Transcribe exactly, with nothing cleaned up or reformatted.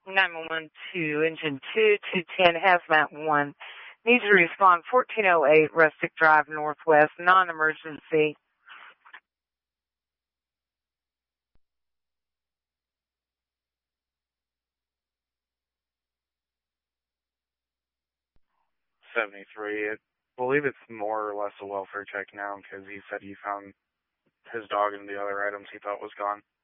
nine one one two, engine two, two ten, hazmat one. Needs to respond fourteen oh eight, Rustic Drive, Northwest, non-emergency. seventy-three. I believe it's more or less a welfare check now because he said he found his dog and the other items he thought was gone.